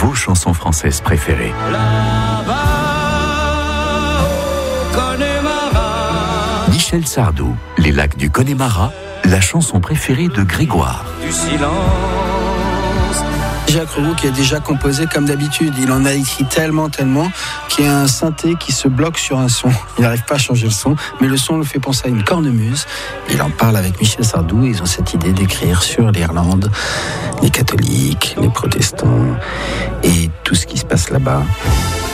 vos chansons françaises préférées. Michel Sardou, Les lacs du Connemara, la chanson préférée de Grégoire. Du silence. Jacques Rouault qui a déjà composé comme d'habitude. Il en a écrit tellement qu'il y a un synthé qui se bloque sur un son. Il n'arrive pas à changer le son, mais le son le fait penser à une cornemuse. Il en parle avec Michel Sardou. Ils ont cette idée d'écrire sur l'Irlande, les catholiques, les protestants et tout ce qui se passe là-bas.